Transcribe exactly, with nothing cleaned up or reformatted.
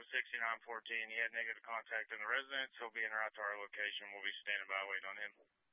sixty-nine fourteen. He had negative contact in the residence. He'll be en route to our location. We'll be standing by waiting on him.